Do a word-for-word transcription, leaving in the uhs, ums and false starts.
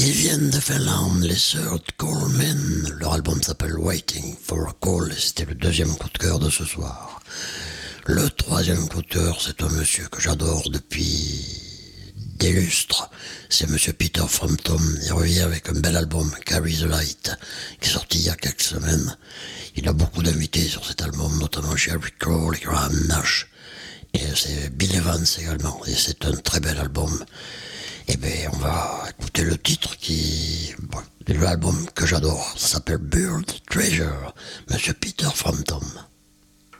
Ils viennent de Finlande, les sœurs Coleman. Leur album s'appelle Waiting for a Call et c'était le deuxième coup de cœur de ce soir. Le troisième coup de cœur, c'est un monsieur que j'adore depuis des lustres. C'est monsieur Peter Frampton. Il revient avec un bel album, Carry the Light, qui est sorti il y a quelques semaines. Il a beaucoup d'invités sur cet album, notamment Sherry Crow et Graham Nash. Et c'est Bill Evans également. Et c'est un très bel album. Et bien, on va écouter le titre qui... Bon, c'est l'album que j'adore. Ça s'appelle Buried Treasure. Monsieur Peter Frampton.